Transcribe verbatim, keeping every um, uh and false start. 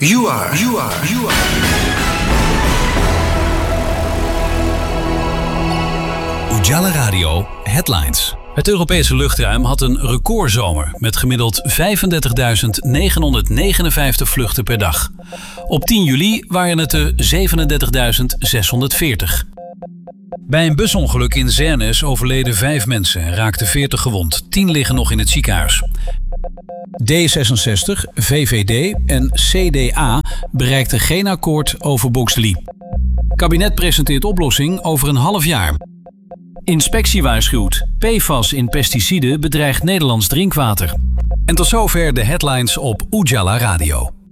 You are, you are, you are. Ujala Radio Headlines. Het Europese luchtruim had een recordzomer met gemiddeld vijfendertigduizend negenhonderdnegenenvijftig vluchten per dag. Op tien juli waren het er zevenendertigduizend zeshonderdveertig. Bij een busongeluk in Zernes overleden vijf mensen en raakten veertig gewond. tien liggen nog in het ziekenhuis. D zesenzestig, V V D en C D A bereikten geen akkoord over Boxley. Kabinet presenteert oplossing over een half jaar. Inspectie waarschuwt. P F A S in pesticiden bedreigt Nederlands drinkwater. En tot zover de headlines op Ujala Radio.